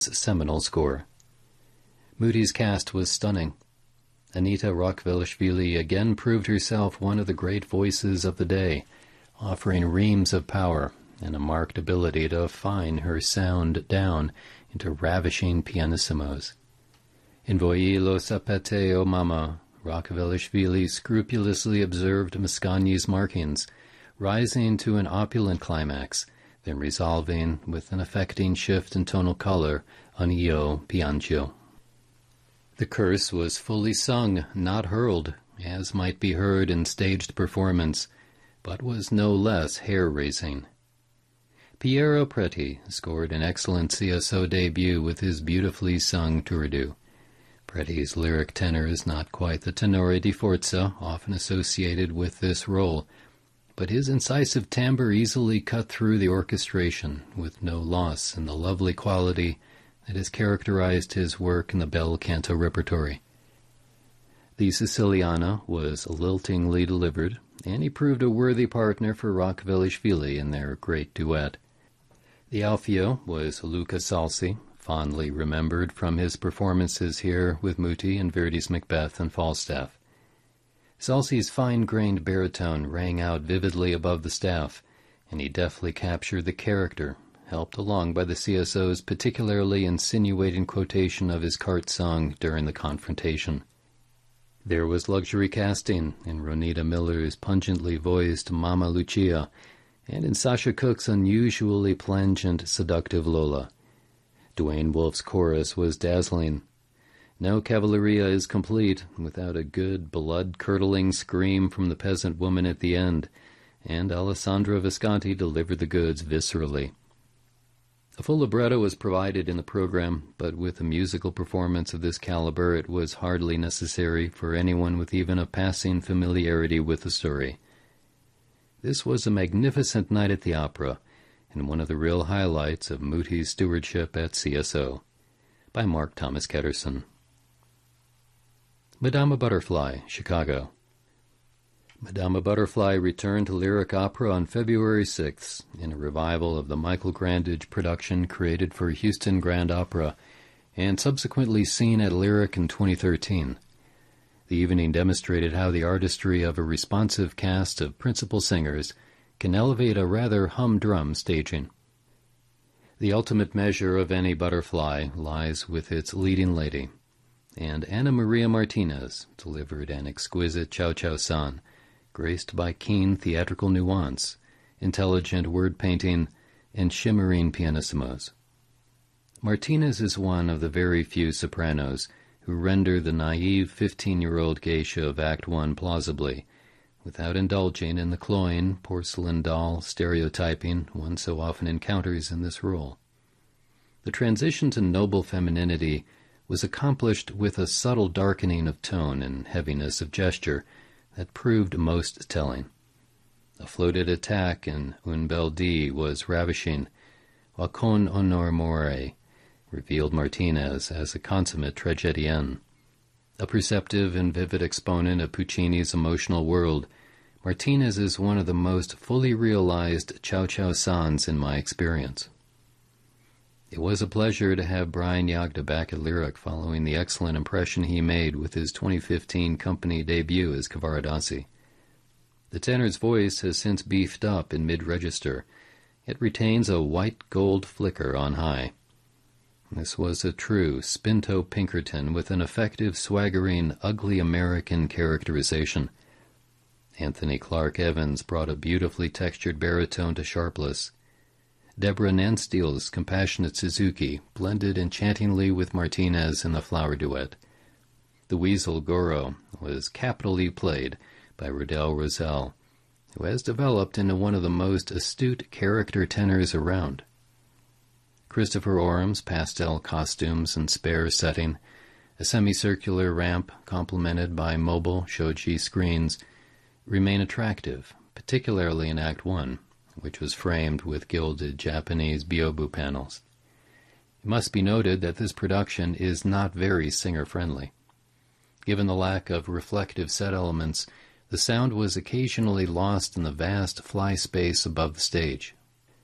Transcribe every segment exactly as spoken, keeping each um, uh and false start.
seminal score. Moody's cast was stunning. Anita Rakvelashvili again proved herself one of the great voices of the day, offering reams of power and a marked ability to fine her sound down into ravishing pianissimos. In Voi lo sapete o mama, Rakvelashvili scrupulously observed Mascagni's markings, rising to an opulent climax, then resolving with an affecting shift in tonal color on Io Piango. The curse was fully sung, not hurled, as might be heard in staged performance, but was no less hair-raising. Piero Preti scored an excellent C S O debut with his beautifully sung Turandot. Preti's lyric tenor is not quite the tenore di forza often associated with this role, but his incisive timbre easily cut through the orchestration, with no loss in the lovely quality that has characterized his work in the bel canto repertory. The Siciliana was liltingly delivered, and he proved a worthy partner for Rakvelashvili in their great duet. The Alfio was Luca Salsi, fondly remembered from his performances here with Muti in Verdi's Macbeth and Falstaff. Salsi's fine-grained baritone rang out vividly above the staff, and he deftly captured the character, helped along by the C S O's particularly insinuating quotation of his cart song during the confrontation. There was luxury casting in Ronita Miller's pungently voiced Mamma Lucia, and in Sasha Cook's unusually plangent, seductive Lola. Dwayne Wolf's chorus was dazzling. No cavalleria is complete without a good, blood-curdling scream from the peasant woman at the end, and Alessandra Visconti delivered the goods viscerally. A full libretto was provided in the program, but with a musical performance of this caliber it was hardly necessary for anyone with even a passing familiarity with the story. This was a magnificent night at the opera, and one of the real highlights of Muti's stewardship at C S O, by Mark Thomas Ketterson. Madama Butterfly, Chicago. Madama Butterfly returned to Lyric Opera on February sixth in a revival of the Michael Grandage production created for Houston Grand Opera and subsequently seen at Lyric in twenty thirteen. The evening demonstrated how the artistry of a responsive cast of principal singers can elevate a rather humdrum staging. The ultimate measure of any butterfly lies with its leading lady, and Anna Maria Martinez delivered an exquisite Chow Chow San, graced by keen theatrical nuance, intelligent word-painting, and shimmering pianissimos. Martinez is one of the very few sopranos who render the naive fifteen-year-old geisha of Act One plausibly, without indulging in the cloying, porcelain doll stereotyping one so often encounters in this role. The transition to noble femininity was accomplished with a subtle darkening of tone and heaviness of gesture that proved most telling. A floated attack in Un Bel Dì was ravishing, while Con Onor More revealed Martinez as a consummate tragedienne. A perceptive and vivid exponent of Puccini's emotional world, Martinez is one of the most fully realized Chow Chow Sans in my experience. It was a pleasure to have Brian Yagda back at Lyric following the excellent impression he made with his twenty fifteen company debut as Cavaradossi. The tenor's voice has since beefed up in mid-register. It retains a white-gold flicker on high. This was a true Spinto Pinkerton with an effective, swaggering, ugly American characterization. Anthony Clark Evans brought a beautifully textured baritone to sharpless. Deborah Nansteel's compassionate Suzuki blended enchantingly with Martinez in the flower duet. The weasel Goro was capitally played by Rodel Rosell, who has developed into one of the most astute character tenors around. Christopher Orum's pastel costumes and spare setting, a semicircular ramp complemented by mobile shoji screens, remain attractive, particularly in Act One, which was framed with gilded Japanese byobu panels. It must be noted that this production is not very singer-friendly. Given the lack of reflective set elements, the sound was occasionally lost in the vast fly space above the stage.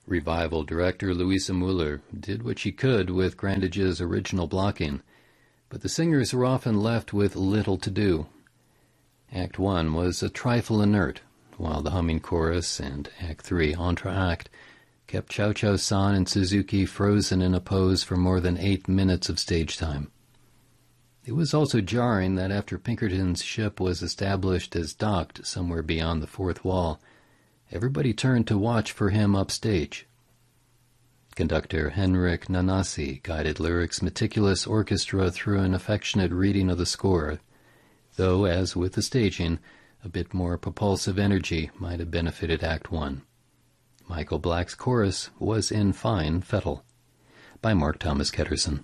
Revival director Louisa Müller did what she could with Grandage's original blocking, but the singers were often left with little to do. Act One was a trifle inert, while the humming chorus and Act Three, Entr'acte, kept Chow Chow San and Suzuki frozen in a pose for more than eight minutes of stage time. It was also jarring that after Pinkerton's ship was established as docked somewhere beyond the fourth wall, everybody turned to watch for him upstage. Conductor Henrik Nanasi guided Lyric's meticulous orchestra through an affectionate reading of the score, though, as with the staging, a bit more propulsive energy might have benefited Act One. Michael Black's chorus was in fine fettle. By Mark Thomas Ketterson.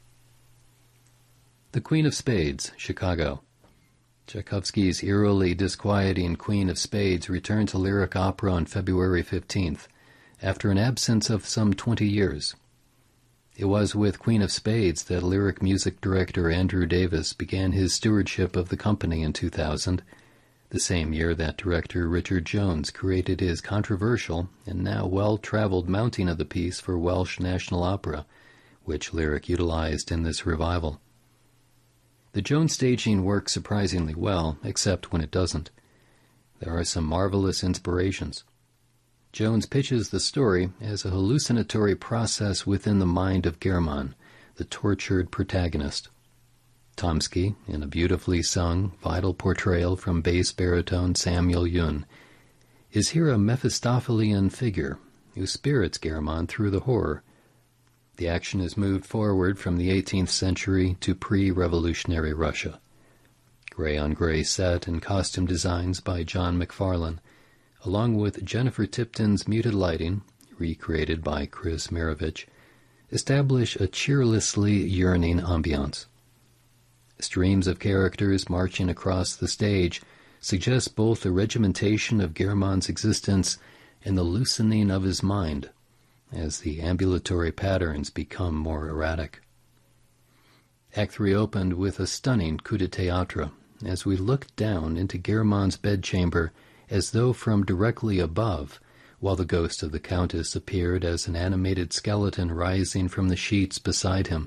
The Queen of Spades, Chicago. Tchaikovsky's eerily disquieting Queen of Spades returned to Lyric Opera on February fifteenth, after an absence of some twenty years. It was with Queen of Spades that lyric music director Andrew Davis began his stewardship of the company in two thousand, the same year that director Richard Jones created his controversial and now well-traveled mounting of the piece for Welsh National Opera, which Lyric utilized in this revival. The Jones staging works surprisingly well, except when it doesn't. There are some marvelous inspirations. Jones pitches the story as a hallucinatory process within the mind of German, the tortured protagonist. Tomsky, in a beautifully sung, vital portrayal from bass baritone Samuel Yun, is here a Mephistophelian figure who spirits German through the horror. The action is moved forward from the eighteenth century to pre-revolutionary Russia. Gray-on-gray set and costume designs by John McFarlane, along with Jennifer Tipton's muted lighting, recreated by Chris Mirovich, establish a cheerlessly yearning ambiance. Streams of characters marching across the stage suggest both the regimentation of German's existence and the loosening of his mind, as the ambulatory patterns become more erratic. Act Three opened with a stunning coup de théâtre as we looked down into German's bedchamber as though from directly above, while the ghost of the Countess appeared as an animated skeleton rising from the sheets beside him.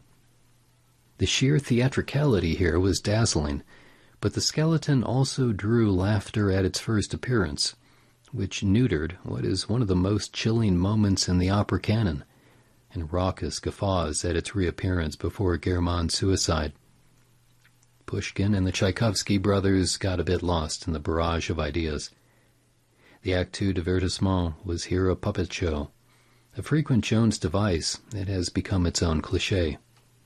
The sheer theatricality here was dazzling, but the skeleton also drew laughter at its first appearance, which neutered what is one of the most chilling moments in the opera canon, and raucous guffaws at its reappearance before German's suicide. Pushkin and the Tchaikovsky brothers got a bit lost in the barrage of ideas. The Act Two divertissement was here a puppet show, a frequent Jones device that has become its own cliché.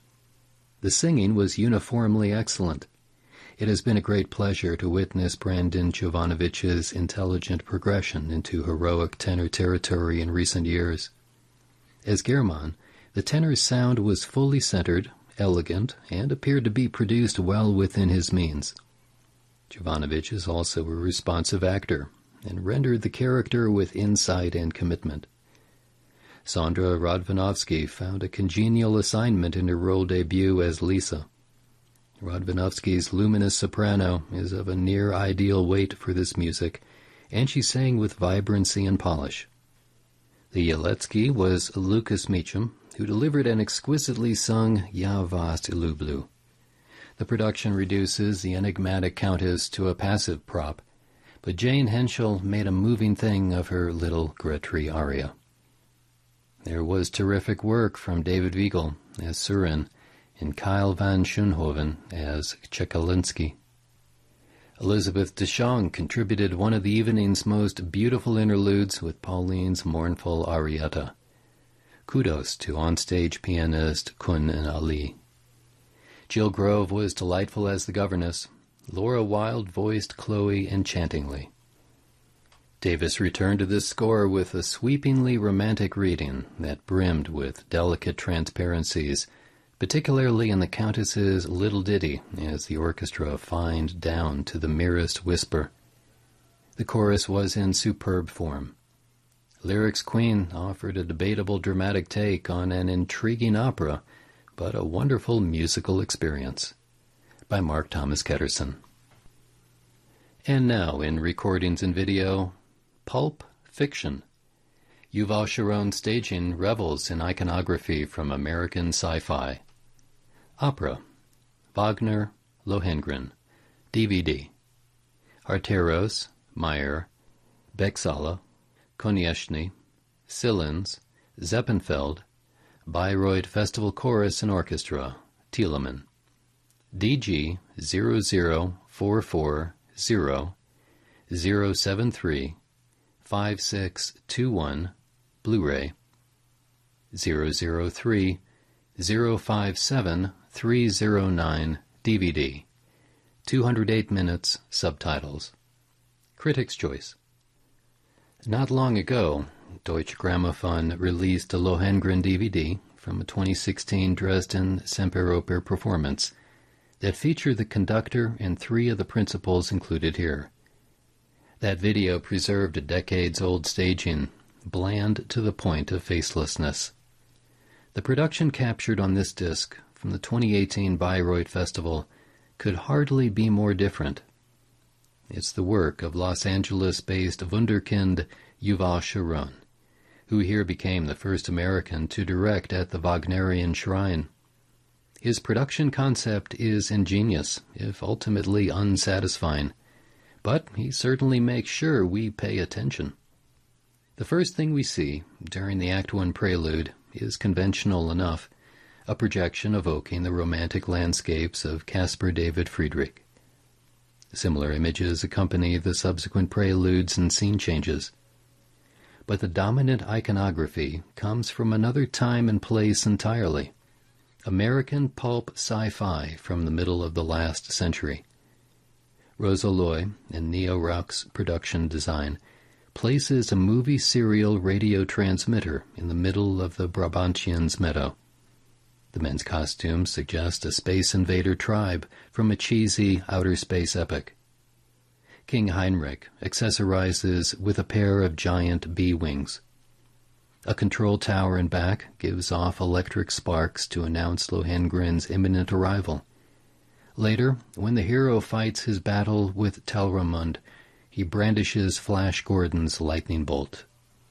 The singing was uniformly excellent. It has been a great pleasure to witness Brandon Jovanovich's intelligent progression into heroic tenor territory in recent years. As German, the tenor's sound was fully centered, elegant, and appeared to be produced well within his means. Jovanovich is also a responsive actor, and rendered the character with insight and commitment. Sandra Radvanovsky found a congenial assignment in her role debut as Lisa. Radvanovsky's luminous soprano is of a near-ideal weight for this music, and she sang with vibrancy and polish. The Yeletsky was Lucas Meacham, who delivered an exquisitely sung Ja vast Lublu. The production reduces the enigmatic Countess to a passive prop, but Jane Henschel made a moving thing of her little Gretry aria. There was terrific work from David Wiegel as Surin and Kyle van Schoonhoven as Tchekalinsky. Elizabeth Deschamps contributed one of the evening's most beautiful interludes with Pauline's mournful arietta. Kudos to onstage pianist Kun and Ali. Jill Grove was delightful as the governess. Laura Wilde voiced Chloe enchantingly. Davis returned to this score with a sweepingly romantic reading that brimmed with delicate transparencies, particularly in the Countess's little ditty as the orchestra fined down to the merest whisper. The chorus was in superb form. Lyric's Queen offered a debatable dramatic take on an intriguing opera, but a wonderful musical experience. By Mark Thomas Ketterson. And now, in Recordings and Video, Pulp Fiction. Yuval Sharon staging revels in iconography from American sci-fi. Opera. Wagner, Lohengrin. D V D. Arteros, Meyer, Bexala, Konieczny, Sillins, Zeppenfeld, Bayreuth Festival Chorus and Orchestra, Telemann. D G zero zero four four zero zero seven three five six two one, Blu-ray. zero zero three zero five seven three zero nine, D V D. two hundred eight minutes, subtitles. Critics' Choice. Not long ago, Deutsche Grammophon released a Lohengrin D V D from a twenty sixteen Dresden Semperoper performance that featured the conductor and three of the principals included here. That video preserved a decades-old staging, bland to the point of facelessness. The production captured on this disc from the twenty eighteen Bayreuth Festival could hardly be more different. It's the work of Los Angeles-based wunderkind Yuval Sharon, who here became the first American to direct at the Wagnerian shrine. His production concept is ingenious, if ultimately unsatisfying, but he certainly makes sure we pay attention. The first thing we see during the Act One prelude is conventional enough, a projection evoking the romantic landscapes of Caspar David Friedrich. Similar images accompany the subsequent preludes and scene changes. But the dominant iconography comes from another time and place entirely. American pulp sci-fi from the middle of the last century. Rosa Loy, in Neo Rauch's production design, places a movie serial radio transmitter in the middle of the Brabantians' meadow. The men's costumes suggest a space invader tribe from a cheesy outer space epic. King Heinrich accessorizes with a pair of giant bee wings. A control tower in back gives off electric sparks to announce Lohengrin's imminent arrival. Later, when the hero fights his battle with Telramund, he brandishes Flash Gordon's lightning bolt.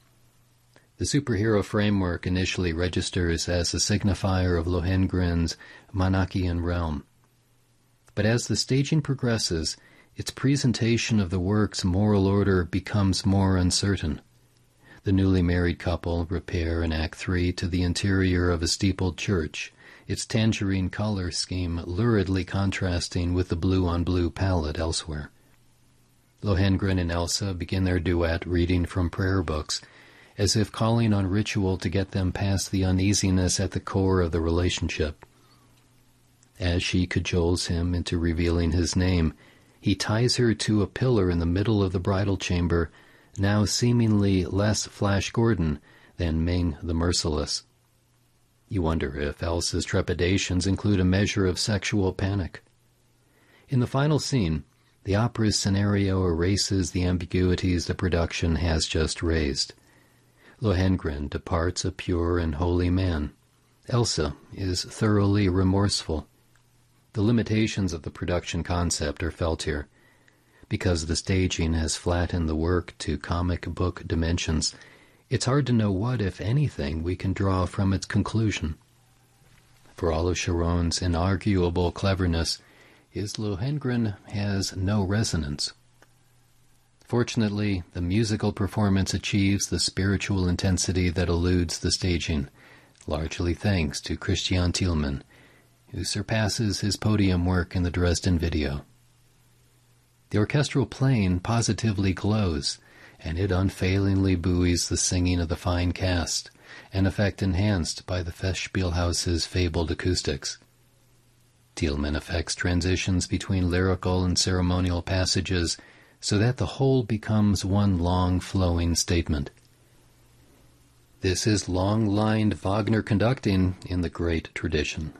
The superhero framework initially registers as a signifier of Lohengrin's Manichaean realm. But as the staging progresses, its presentation of the work's moral order becomes more uncertain. The newly married couple repair in Act Three to the interior of a steepled church, its tangerine color scheme luridly contrasting with the blue-on-blue palette elsewhere. Lohengrin and Elsa begin their duet reading from prayer books, as if calling on ritual to get them past the uneasiness at the core of the relationship. As she cajoles him into revealing his name, he ties her to a pillar in the middle of the bridal chamber, now seemingly less Flash Gordon than Ming the Merciless. You wonder if Elsa's trepidations include a measure of sexual panic. In the final scene, the opera's scenario erases the ambiguities the production has just raised. Lohengrin departs a pure and holy man. Elsa is thoroughly remorseful. The limitations of the production concept are felt here. Because the staging has flattened the work to comic book dimensions, it's hard to know what, if anything, we can draw from its conclusion. For all of Sharon's inarguable cleverness, his Lohengrin has no resonance. Fortunately, the musical performance achieves the spiritual intensity that eludes the staging, largely thanks to Christian Thielemann, who surpasses his podium work in the Dresden video. The orchestral playing positively glows, and it unfailingly buoys the singing of the fine cast, an effect enhanced by the Festspielhaus's fabled acoustics. Thielemann affects transitions between lyrical and ceremonial passages so that the whole becomes one long flowing statement. This is long-lined Wagner conducting in the great tradition.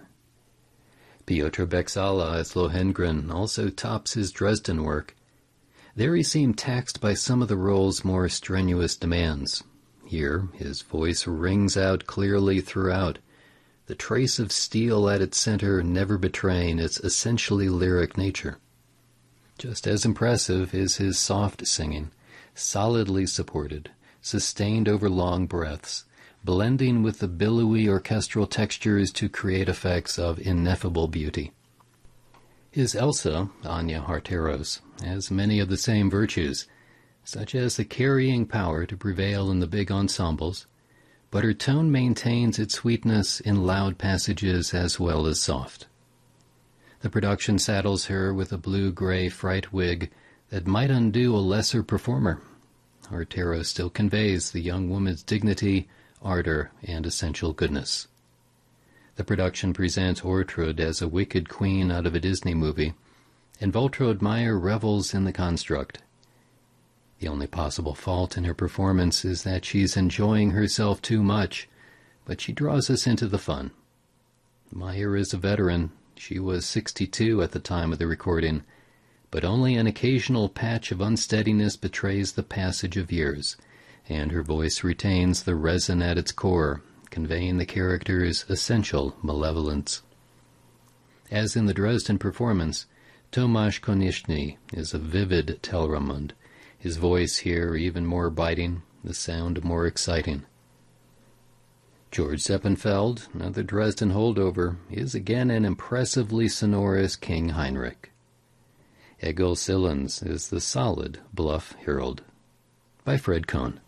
Piotr Bexala as Lohengrin also tops his Dresden work. There he seemed taxed by some of the role's more strenuous demands. Here, his voice rings out clearly throughout, the trace of steel at its center never betraying its essentially lyric nature. Just as impressive is his soft singing, solidly supported, sustained over long breaths, blending with the billowy orchestral textures to create effects of ineffable beauty. His Elsa, Anya Harteros, has many of the same virtues, such as the carrying power to prevail in the big ensembles, but her tone maintains its sweetness in loud passages as well as soft. The production saddles her with a blue-gray fright wig that might undo a lesser performer. Harteros still conveys the young woman's dignity, ardor, and essential goodness. The production presents Ortrud as a wicked queen out of a Disney movie, and Waltraud Meyer revels in the construct. The only possible fault in her performance is that she's enjoying herself too much, but she draws us into the fun. Meyer is a veteran. She was sixty-two at the time of the recording, but only an occasional patch of unsteadiness betrays the passage of years, and her voice retains the resin at its core, conveying the character's essential malevolence. As in the Dresden performance, Tomasz Konieczny is a vivid Telramund, his voice here even more biting, the sound more exciting. George Zeppenfeld, another Dresden holdover, is again an impressively sonorous King Heinrich. Egil Sillens is the solid, bluff Harold. By Fred Cohn.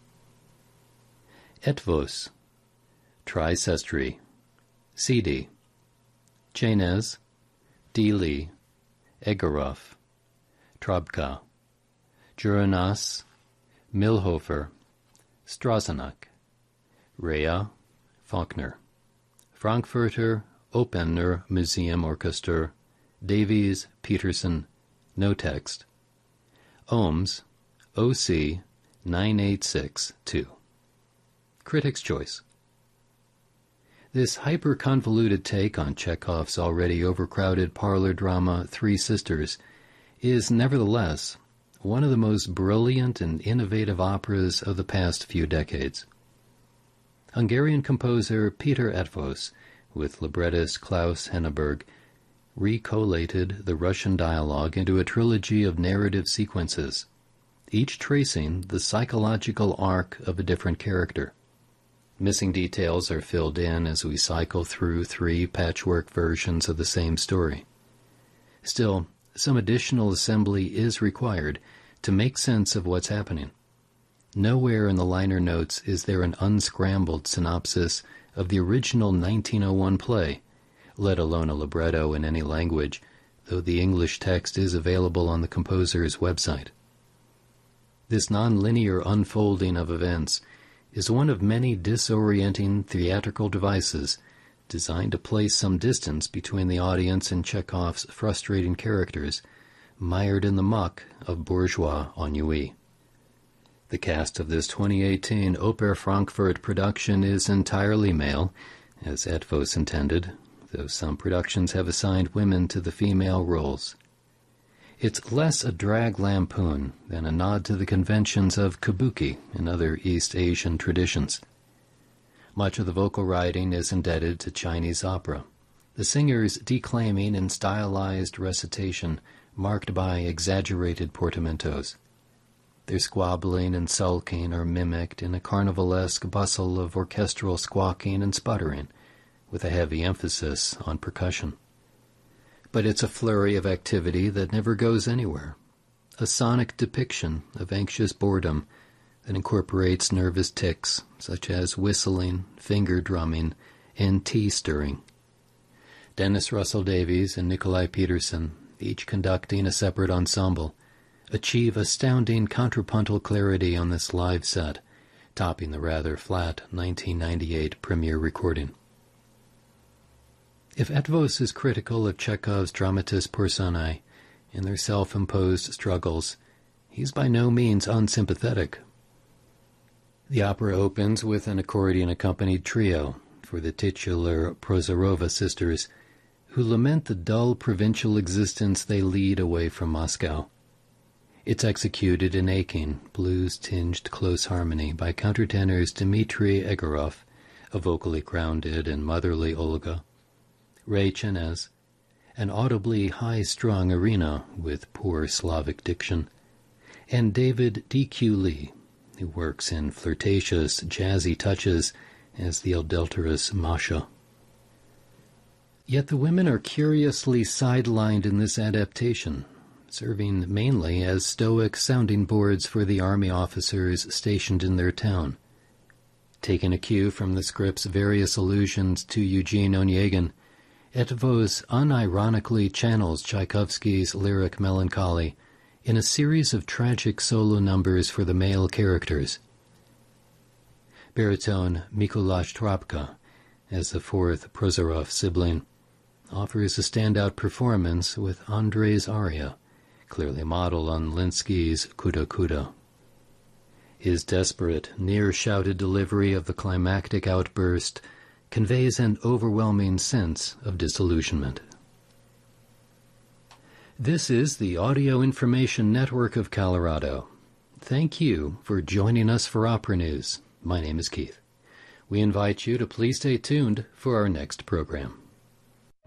Etvos, Tricestri, C D, Chaynez, D. Lee, Egorov, Trobka, Juranas, Milhofer, Strasenack, Rea, Faulkner, Frankfurter Opener Museum Orchester, Davies, Peterson, no text. Ohms, O C nine eight six two. Critic's Choice. This hyper-convoluted take on Chekhov's already overcrowded parlor drama Three Sisters is nevertheless one of the most brilliant and innovative operas of the past few decades. Hungarian composer Peter Etvos, with librettist Klaus Henneberg, recollated the Russian dialogue into a trilogy of narrative sequences, each tracing the psychological arc of a different character. Missing details are filled in as we cycle through three patchwork versions of the same story. Still, some additional assembly is required to make sense of what's happening. Nowhere in the liner notes is there an unscrambled synopsis of the original nineteen oh one play, let alone a libretto in any language, though the English text is available on the composer's website. This non-linear unfolding of events is one of many disorienting theatrical devices designed to place some distance between the audience and Chekhov's frustrating characters, mired in the muck of bourgeois ennui. The cast of this twenty eighteen Oper Frankfurt production is entirely male, as Etvos intended, though some productions have assigned women to the female roles. It's less a drag lampoon than a nod to the conventions of kabuki and other East Asian traditions. Much of the vocal writing is indebted to Chinese opera, the singers declaiming in stylized recitation marked by exaggerated portmanteaus. Their squabbling and sulking are mimicked in a carnivalesque bustle of orchestral squawking and sputtering, with a heavy emphasis on percussion. But it's a flurry of activity that never goes anywhere, a sonic depiction of anxious boredom that incorporates nervous tics, such as whistling, finger drumming, and tea stirring. Dennis Russell Davies and Nikolai Peterson, each conducting a separate ensemble, achieve astounding contrapuntal clarity on this live set, topping the rather flat nineteen ninety-eight premiere recording. If Etvos is critical of Chekhov's dramatis personae and their self-imposed struggles, he's by no means unsympathetic. The opera opens with an accordion-accompanied trio for the titular Prozorova sisters, who lament the dull provincial existence they lead away from Moscow. It's executed in aching, blues-tinged close harmony by countertenors Dmitry Egorov, a vocally grounded and motherly Olga, Ray Chaynez, an audibly high-strung Irina with poor Slavic diction, and David D Q Lee, who works in flirtatious, jazzy touches as the adulterous Masha. Yet the women are curiously sidelined in this adaptation, serving mainly as stoic sounding boards for the army officers stationed in their town. Taking a cue from the script's various allusions to Eugene Onegin, Eötvös unironically channels Tchaikovsky's lyric melancholy in a series of tragic solo numbers for the male characters. Baritone Mikuláš Trapka, as the fourth Prozorov sibling, offers a standout performance with Andrei's aria, clearly modeled on Linsky's Kuda Kuda. His desperate, near-shouted delivery of the climactic outburst conveys an overwhelming sense of disillusionment. This is the Audio Information Network of Colorado. Thank you for joining us for Opera News. My name is Keith. We invite you to please stay tuned for our next program.